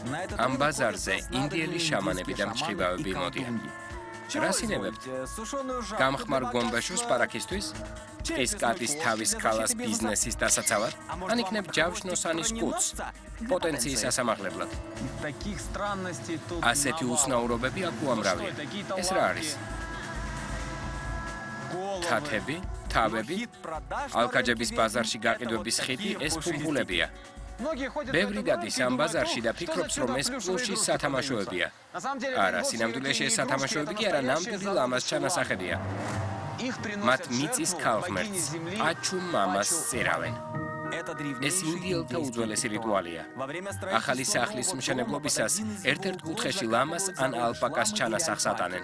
Am ბაზარზე ინდიელი შამანები და მჭყივავები მოდიან. რასინებებთ? გამხმარ გომბეშოს პარაკისთვის? ეს კატის თავის ქალას ბიზნესის დასაცავად? ან იქნებ ჯავშნოსანის კუც, პოტენციის ასამაღლებლად? ასეთი უცნაურობები აქ უამრავია. ეს რა არის? თათები, თავები, ალქაჯების ბაზარში გაყიდვების ხიდი ეს ფუმფულებია. ბევრი დადის ამ ბაზარში და ფიქრობს, რომ ეს პლუშის სათამაშოებია. არა, სინამდვილეში ეს სათამაშოები კი არა, ნამდვილი ლამაზ ჩანასახებია. მათ მიწის ქალღმერთს, აჩუ მამას სწირავენ. ეს ინდიელთა უძველესი რიტუალია. ახალი სახლის მშენებლობისას ერთ-ერთ კუთხეში ლამას ან ალპაკას ჩანასახს ატანენ.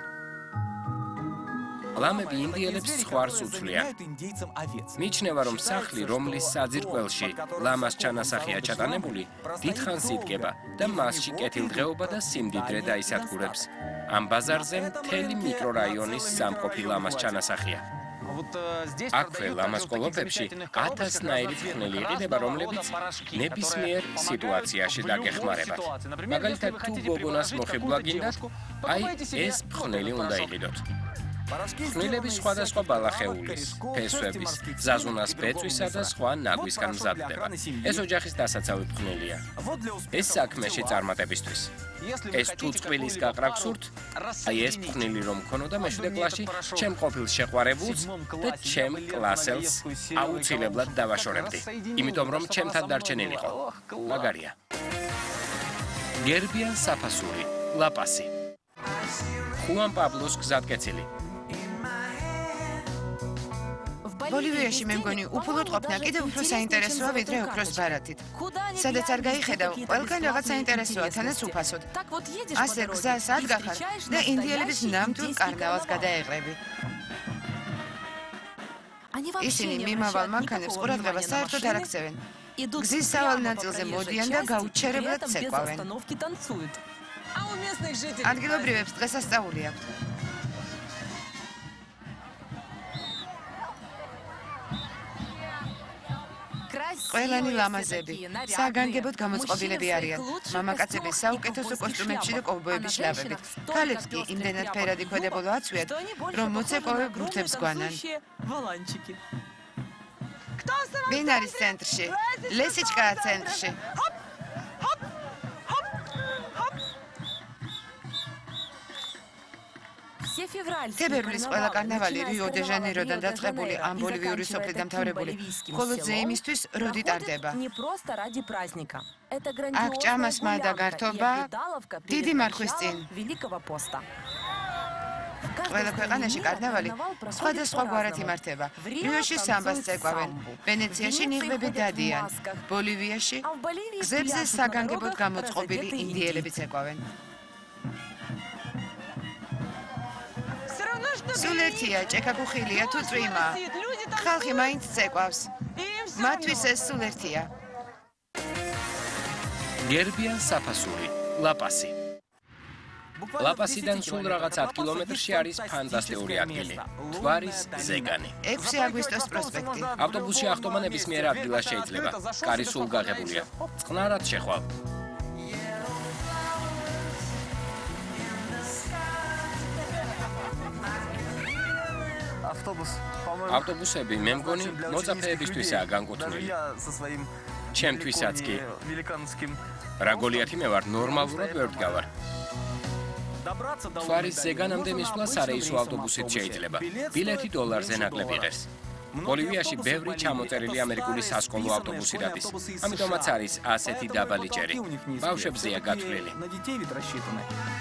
ლამები ინდიელებს ცხვარს უცვლიან. მიიჩნევა, რომ სახლი, რომლის საძირკველში ლამას ჩანასახია ჩატანებული, დიდხანს იდგება და მასში კეთილდღეობა და სიმდიდრე დაისადგურებს. ამ ბაზარზე მთელი მიკრორაიონის სამყოფი ლამას ჩანასახია. აქვე ლამას კოლოფებში 1000-ნაირი ფხნილი იყიდება, რომლებიც ნებისმიერ სიტუაციაში დაგეხმარებათ. მაგალითად, თუ გოგონას მოხიბლა გინდათ, აი ეს ფხნილი უნდა იყიდოთ. ფხნილები სხვადასხვა ბალახეულის, ფესვების, ზაზუნას ბეწვისა და სხვა ნაგვისგან მზადდება. ეს ოჯახის დასაცავი ფხნილია. ეს საქმე შეწარმატებისთვის. ეს თუ წყვილის გაყრა გსურთ, აი ეს ფხნილი რომ მქონოდა მეშვიდე კლასში, ჩემ ყოფილ შეყვარებულს და ჩემ კლასელს აუცილებლად დავაშორებდი. იმიტომ რომ ჩემთან დარჩენილიყო. მაგარია. გერბიან საფასური, ლაპასი. ხუან პაბლოს გზატკეცილი. ბოლივიაში მე მგონი უფულოდ ყოფნა კიდევ უფრო საინტერესოა ვიდრე ოქროს ბარათით. სადაც არ გაიხედავ, ყველგან რაღაც საინტერესოა, თანაც უფასოდ. ასე გზას ადგახარ და ინდიელების ნამდვილ კარნავალს გადაეღრები. ისინი მიმავალ მანქანებს ყურადღებას საერთოდ არ აქცევენ. გზის სავალ ნაწილზე მოდიან და გაუჩერებლად ცეკვავენ. ადგილობრივებს დღესასწაული აქვთ. ყველანი ლამაზები, საგანგებოდ გამოწყობილები არიან, მამაკაცების საუკეთესო კოსტუმებში და კოვბოების შლაბებით. ქალებს კი იმდენად ფერადი ქვედებოლო აცვიათ, რომ მოცეკვავე ბურთებს გვანან. ვინ არის ცენტრში? ლესიჩკაა ცენტრში. თებერვლის ყველა კარნავალი რიო-დე-ჟანეიროდან დაწყებული ამ ბოლივიური სოფლი დამთავრებული, მხოლოდ ზეიმისთვის როდი ტარდება. აქ ჭამასმა და გართობა დიდი მარხვის წინ. ყველა ქვეყანაში კარნავალი სხვადასხვაგვარად იმართება. რიოში სამბას წეკვავენ, ვენეციაში ნიღბები დადიან, ბოლივიაში გზებზე საგანგებოდ გამოწყობილი ინდიელები წეკვავენ. სულ ერთია, ჭექა-ქუხილია თუ წვიმა. ხალხი მაინც წეკვავს. მათთვის ეს სულ ერთია. გერბიან საფასური, ლაპასი. ლაპასიდან სულ რაღაც 10 კილომეტრში არის ფანტასტიკური ადგილი. თვარის ზეგანი. 6 აგვისტოს პროსპექტი. ავტობუსში ახტომა ნებისმიერ ადგილას შეიძლება. კარი სულ გაღებულია. წყნარად შეხვალ. ავტობუსები მე მგონი მოწაფეებისთვისაა განკუთვნილი. ჩემთვისაც კი. რა გოლიათი მე ვარ, ნორმალურად ვერ ვდგავარ. თვარის ზეგანამდე მისვლა სარეისო ავტობუსით შეიძლება. ბილეთი $-ზე ნაკლები ღირს. ბოლივიაში ბევრი ჩამოწერილი ამერიკული სასკოლო ავტობუსი დადის. ამიტომაც არის ასეთი დაბალი ჭერი. ბავშვებზეა გათვლილი.